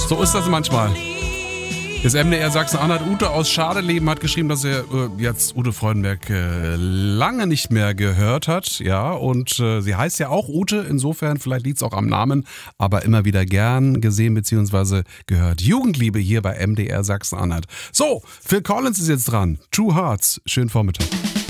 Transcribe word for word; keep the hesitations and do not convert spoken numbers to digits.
So ist das manchmal. Das M D R Sachsen-Anhalt, Ute aus Schadeleben hat geschrieben, dass er äh, jetzt Ute Freudenberg äh, lange nicht mehr gehört hat. Ja, und äh, sie heißt ja auch Ute, insofern vielleicht liegt es auch am Namen, aber immer wieder gern gesehen bzw. gehört. Jugendliebe hier bei M D R Sachsen-Anhalt. So, Phil Collins ist jetzt dran. True Hearts. Schönen Vormittag.